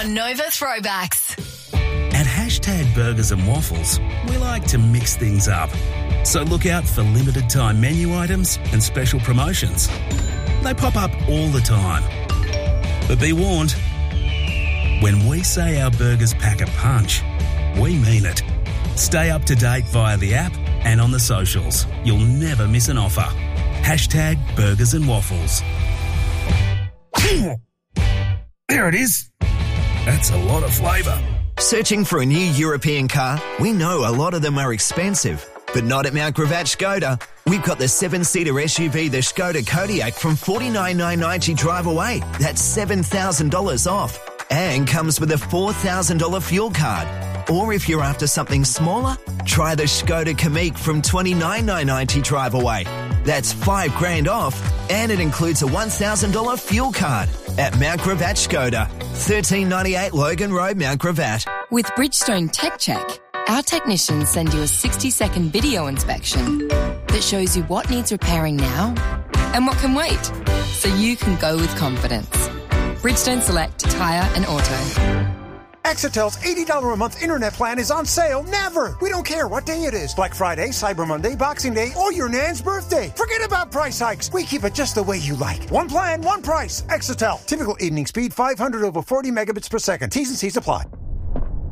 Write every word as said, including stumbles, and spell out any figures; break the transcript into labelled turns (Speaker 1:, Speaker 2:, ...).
Speaker 1: on Nova Throwbacks.
Speaker 2: At Hashtag Burgers and Waffles, we like to mix things up. So look out for limited time menu items and special promotions. They pop up all the time. But be warned, when we say our burgers pack a punch, we mean it. Stay up to date via the app and on the socials. You'll never miss an offer. Hashtag Burgers and Waffles. There it is. That's a lot of flavour.
Speaker 3: Searching for a new European car? We know a lot of them are expensive, but not at Mount Gravatt Skoda. We've got the seven-seater S U V, the Skoda Kodiaq, from forty-nine thousand nine hundred ninety drive away. That's seven thousand dollars off. And comes with a four thousand dollars fuel card. Or if you're after something smaller, try the Skoda Kamiq from twenty-nine thousand nine hundred ninety drive away. That's five grand off, and it includes a one thousand dollars fuel card at Mount Gravatt Skoda, thirteen ninety-eight Logan Road, Mount Gravatt.
Speaker 4: With Bridgestone Tech Check, our technicians send you a sixty-second video inspection that shows you what needs repairing now and what can wait, so you can go with confidence. Bridgestone Select Tyre and Auto.
Speaker 5: Exitel's eighty dollars a month internet plan is on sale never. We don't care what day it is. Black Friday, Cyber Monday, Boxing Day, or your nan's birthday. Forget about price hikes. We keep it just the way you like. One plan, one price. Exitel. Typical evening speed five hundred over forty megabits per second. T's and C's apply.